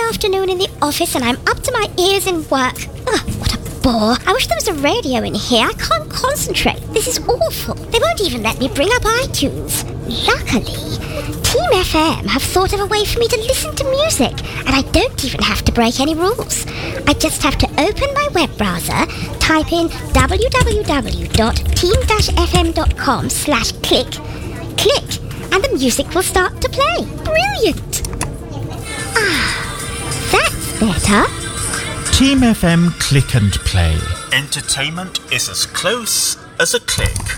afternoon in the office and I'm up to my ears in work. Ugh, what a bore. I wish there was a radio in here. I can't concentrate. This is awful. They won't even let me bring up iTunes. Luckily, Team FM have thought of a way for me to listen to music, and I don't even have to break any rules. I just have to open my web browser, type in www.team-fm.com/click, click, and the music will start to play. Brilliant! That's better. Team FM Click and Play. Entertainment is as close as a click.